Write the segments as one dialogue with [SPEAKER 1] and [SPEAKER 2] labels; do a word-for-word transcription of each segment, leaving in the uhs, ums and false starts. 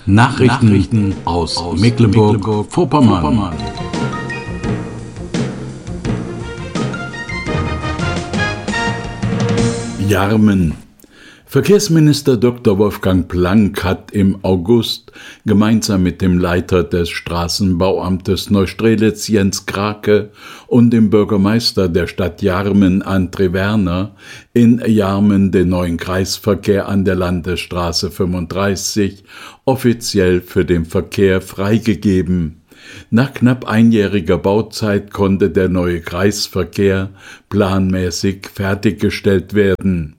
[SPEAKER 1] Nachrichten, Nachrichten aus, aus Mecklenburg-Vorpommern. Mecklenburg Jarmen. Verkehrsminister Doktor Wolfgang Planck hat im August gemeinsam mit dem Leiter des Straßenbauamtes Neustrelitz Jens Krake und dem Bürgermeister der Stadt Jarmen André Werner in Jarmen den neuen Kreisverkehr an der Landesstraße fünfunddreißig offiziell für den Verkehr freigegeben. Nach knapp einjähriger Bauzeit konnte der neue Kreisverkehr planmäßig fertiggestellt werden.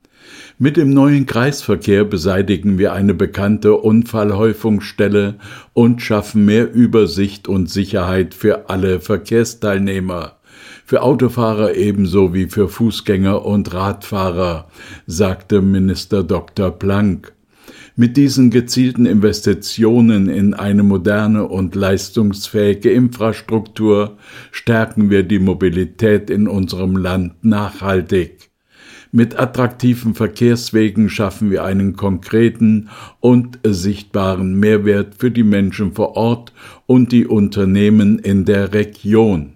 [SPEAKER 1] Mit dem neuen Kreisverkehr beseitigen wir eine bekannte Unfallhäufungsstelle und schaffen mehr Übersicht und Sicherheit für alle Verkehrsteilnehmer, für Autofahrer ebenso wie für Fußgänger und Radfahrer, sagte Minister Doktor Planck. Mit diesen gezielten Investitionen in eine moderne und leistungsfähige Infrastruktur stärken wir die Mobilität in unserem Land nachhaltig. Mit attraktiven Verkehrswegen schaffen wir einen konkreten und sichtbaren Mehrwert für die Menschen vor Ort und die Unternehmen in der Region.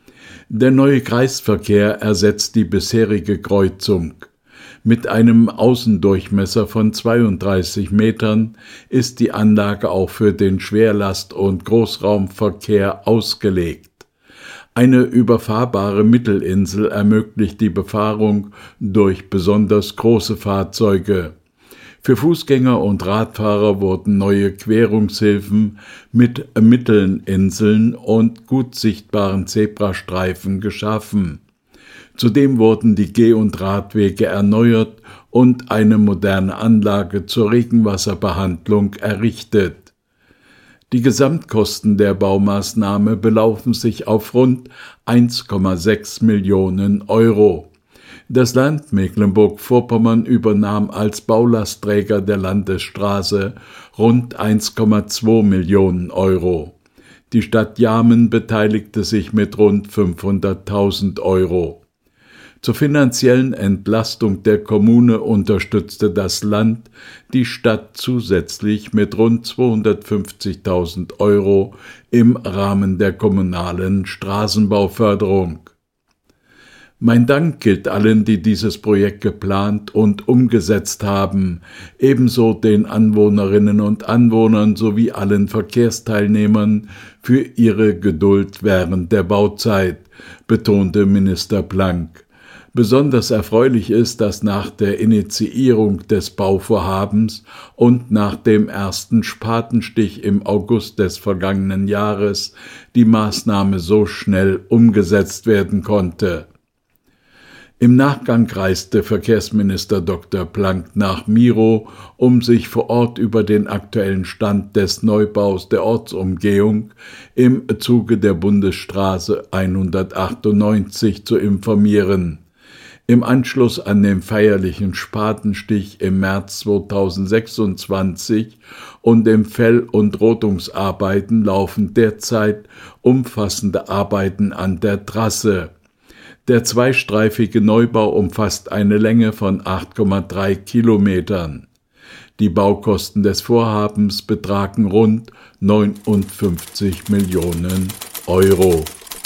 [SPEAKER 1] Der neue Kreisverkehr ersetzt die bisherige Kreuzung. Mit einem Außendurchmesser von zweiunddreißig Metern ist die Anlage auch für den Schwerlast- und Großraumverkehr ausgelegt. Eine überfahrbare Mittelinsel ermöglicht die Befahrung durch besonders große Fahrzeuge. Für Fußgänger und Radfahrer wurden neue Querungshilfen mit Mittelinseln und gut sichtbaren Zebrastreifen geschaffen. Zudem wurden die Geh- und Radwege erneuert und eine moderne Anlage zur Regenwasserbehandlung errichtet. Die Gesamtkosten der Baumaßnahme belaufen sich auf rund eins Komma sechs Millionen Euro. Das Land Mecklenburg-Vorpommern übernahm als Baulastträger der Landesstraße rund eins Komma zwei Millionen Euro. Die Stadt Jarmen beteiligte sich mit rund fünfhunderttausend Euro. Zur finanziellen Entlastung der Kommune unterstützte das Land die Stadt zusätzlich mit rund zweihundertfünfzigtausend Euro im Rahmen der kommunalen Straßenbauförderung. Mein Dank gilt allen, die dieses Projekt geplant und umgesetzt haben, ebenso den Anwohnerinnen und Anwohnern sowie allen Verkehrsteilnehmern für ihre Geduld während der Bauzeit, betonte Minister Planck. Besonders erfreulich ist, dass nach der Initiierung des Bauvorhabens und nach dem ersten Spatenstich im August des vergangenen Jahres die Maßnahme so schnell umgesetzt werden konnte. Im Nachgang reiste Verkehrsminister Doktor Planck nach Mirow, um sich vor Ort über den aktuellen Stand des Neubaus der Ortsumgehung im Zuge der Bundesstraße hundertachtundneunzig zu informieren. Im Anschluss an den feierlichen Spatenstich im März zweitausendsechsundzwanzig und den Fell- und Rotungsarbeiten laufen derzeit umfassende Arbeiten an der Trasse. Der zweistreifige Neubau umfasst eine Länge von acht Komma drei Kilometern. Die Baukosten des Vorhabens betragen rund neunundfünfzig Millionen Euro.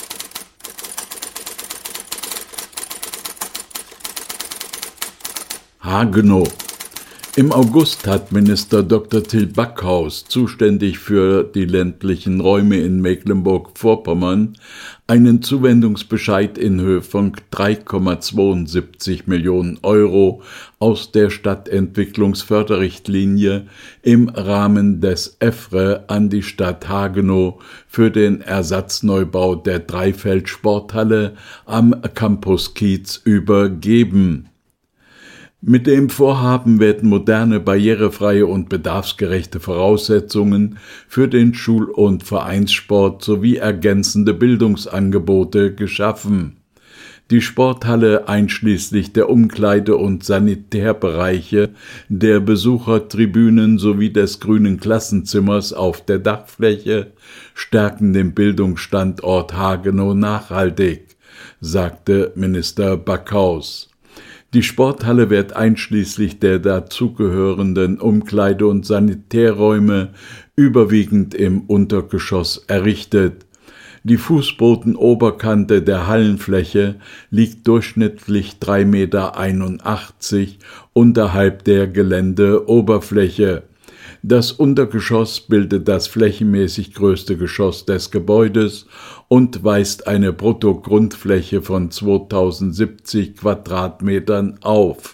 [SPEAKER 1] Hagenow. Im August hat Minister Doktor Till Backhaus, zuständig für die ländlichen Räume in Mecklenburg-Vorpommern, einen Zuwendungsbescheid in Höhe von drei Komma zweiundsiebzig Millionen Euro aus der Stadtentwicklungsförderrichtlinie im Rahmen des E F R E an die Stadt Hagenow für den Ersatzneubau der Dreifeldsporthalle am Campus Kiez übergeben. Mit dem Vorhaben werden moderne, barrierefreie und bedarfsgerechte Voraussetzungen für den Schul- und Vereinssport sowie ergänzende Bildungsangebote geschaffen. Die Sporthalle einschließlich der Umkleide- und Sanitärbereiche, der Besuchertribünen sowie des grünen Klassenzimmers auf der Dachfläche stärken den Bildungsstandort Hagenow nachhaltig, sagte Minister Backhaus. Die Sporthalle wird einschließlich der dazugehörenden Umkleide- und Sanitärräume überwiegend im Untergeschoss errichtet. Die Fußbodenoberkante der Hallenfläche liegt durchschnittlich drei Komma einundachtzig Meter unterhalb der Geländeoberfläche. Das Untergeschoss bildet das flächenmäßig größte Geschoss des Gebäudes und weist eine Bruttogrundfläche von zweitausendsiebzig Quadratmetern auf.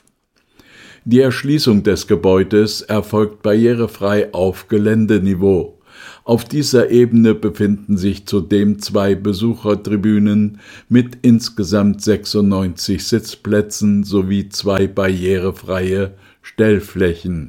[SPEAKER 1] Die Erschließung des Gebäudes erfolgt barrierefrei auf Geländeniveau. Auf dieser Ebene befinden sich zudem zwei Besuchertribünen mit insgesamt sechsundneunzig Sitzplätzen sowie zwei barrierefreie Stellflächen.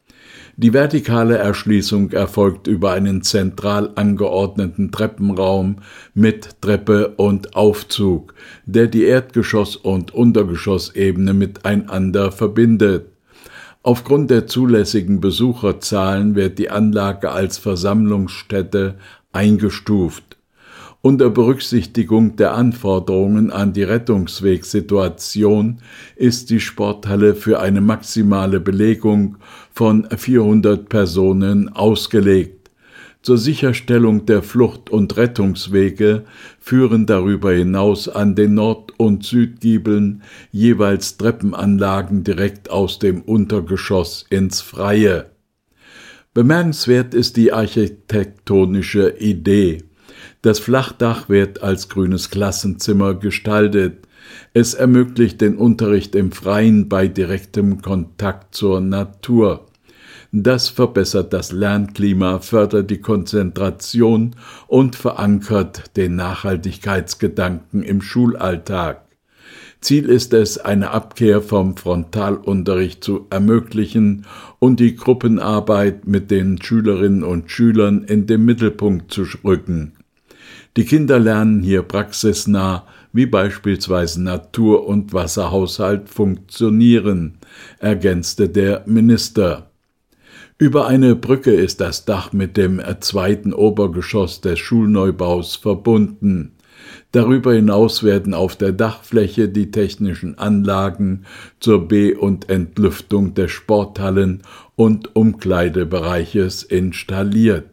[SPEAKER 1] Die vertikale Erschließung erfolgt über einen zentral angeordneten Treppenraum mit Treppe und Aufzug, der die Erdgeschoss- und Untergeschossebene miteinander verbindet. Aufgrund der zulässigen Besucherzahlen wird die Anlage als Versammlungsstätte eingestuft. Unter Berücksichtigung der Anforderungen an die Rettungswegsituation ist die Sporthalle für eine maximale Belegung von vierhundert Personen ausgelegt. Zur Sicherstellung der Flucht- und Rettungswege führen darüber hinaus an den Nord- und Südgiebeln jeweils Treppenanlagen direkt aus dem Untergeschoss ins Freie. Bemerkenswert ist die architektonische Idee. Das Flachdach wird als grünes Klassenzimmer gestaltet. Es ermöglicht den Unterricht im Freien bei direktem Kontakt zur Natur. Das verbessert das Lernklima, fördert die Konzentration und verankert den Nachhaltigkeitsgedanken im Schulalltag. Ziel ist es, eine Abkehr vom Frontalunterricht zu ermöglichen und die Gruppenarbeit mit den Schülerinnen und Schülern in den Mittelpunkt zu rücken. Die Kinder lernen hier praxisnah, wie beispielsweise Natur- und Wasserhaushalt funktionieren, ergänzte der Minister. Über eine Brücke ist das Dach mit dem zweiten Obergeschoss des Schulneubaus verbunden. Darüber hinaus werden auf der Dachfläche die technischen Anlagen zur Be- und Entlüftung des Sporthallen- und Umkleidebereiches installiert.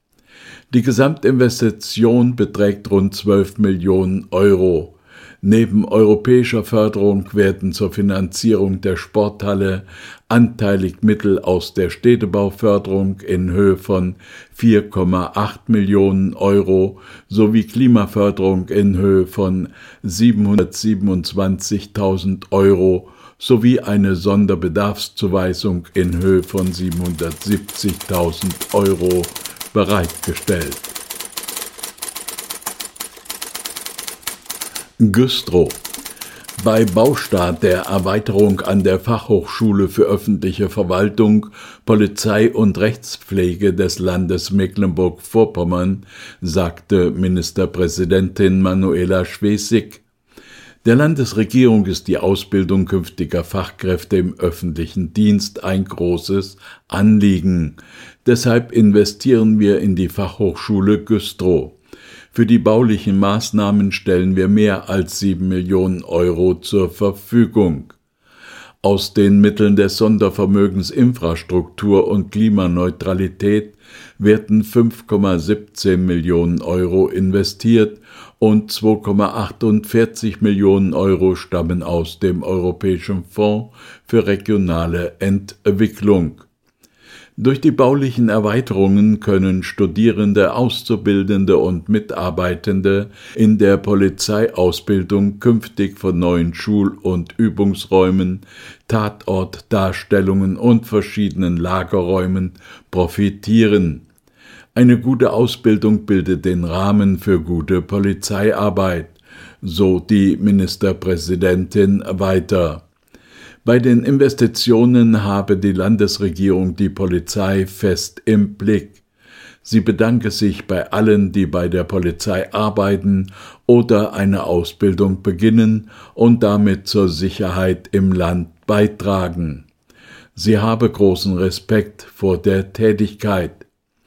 [SPEAKER 1] Die Gesamtinvestition beträgt rund zwölf Millionen Euro. Neben europäischer Förderung werden zur Finanzierung der Sporthalle anteilig Mittel aus der Städtebauförderung in Höhe von vier Komma acht Millionen Euro sowie Klimaförderung in Höhe von siebenhundertsiebenundzwanzigtausend Euro sowie eine Sonderbedarfszuweisung in Höhe von siebenhundertsiebzigtausend Euro bereitgestellt. Güstrow. Bei Baustart der Erweiterung an der Fachhochschule für öffentliche Verwaltung, Polizei und Rechtspflege des Landes Mecklenburg-Vorpommern sagte Ministerpräsidentin Manuela Schwesig: Der Landesregierung ist die Ausbildung künftiger Fachkräfte im öffentlichen Dienst ein großes Anliegen. Deshalb investieren wir in die Fachhochschule Güstrow. Für die baulichen Maßnahmen stellen wir mehr als sieben Millionen Euro zur Verfügung. Aus den Mitteln des Sondervermögens Infrastruktur und Klimaneutralität werden fünf Komma siebzehn Millionen Euro investiert und zwei Komma achtundvierzig Millionen Euro stammen aus dem Europäischen Fonds für regionale Entwicklung. Durch die baulichen Erweiterungen können Studierende, Auszubildende und Mitarbeitende in der Polizeiausbildung künftig von neuen Schul- und Übungsräumen, Tatortdarstellungen und verschiedenen Lagerräumen profitieren. Eine gute Ausbildung bildet den Rahmen für gute Polizeiarbeit, so die Ministerpräsidentin weiter. Bei den Investitionen habe die Landesregierung die Polizei fest im Blick. Sie bedanke sich bei allen, die bei der Polizei arbeiten oder eine Ausbildung beginnen und damit zur Sicherheit im Land beitragen. Sie habe großen Respekt vor der Tätigkeit.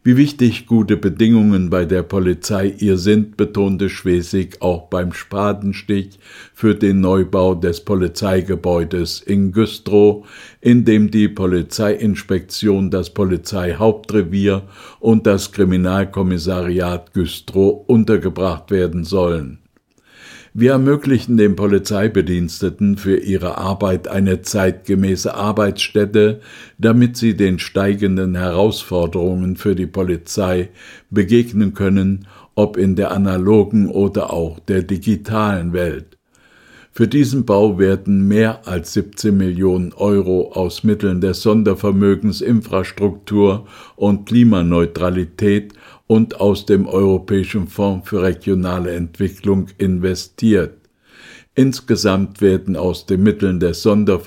[SPEAKER 1] Wie wichtig gute Bedingungen bei der Polizei ihr sind, betonte Schwesig auch beim Spatenstich für den Neubau des Polizeigebäudes in Güstrow, in dem die Polizeiinspektion, das Polizeihauptrevier und das Kriminalkommissariat Güstrow untergebracht werden sollen. Wir ermöglichen den Polizeibediensteten für ihre Arbeit eine zeitgemäße Arbeitsstätte, damit sie den steigenden Herausforderungen für die Polizei begegnen können, ob in der analogen oder auch der digitalen Welt. Für diesen Bau werden mehr als siebzehn Millionen Euro aus Mitteln des Sondervermögens Infrastruktur und Klimaneutralität und aus dem Europäischen Fonds für regionale Entwicklung investiert. Insgesamt werden aus den Mitteln des Sondervermögens